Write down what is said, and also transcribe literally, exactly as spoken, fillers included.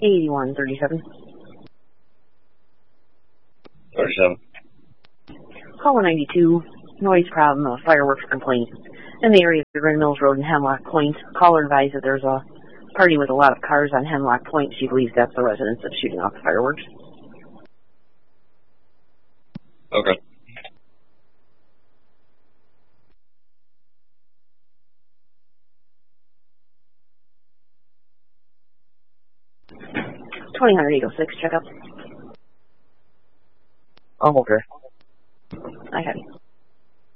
eighty-one thirty-seven. thirty-seven. Call one ninety-two. Noise problem, a fireworks complaint. In the area of Grand Mills Road and Hemlock Point, caller advised that there's a party with a lot of cars on Hemlock Point. She believes that's the residents that's shooting off the fireworks. Okay. twenty hundred eight oh six, check up. I'm okay. I have you.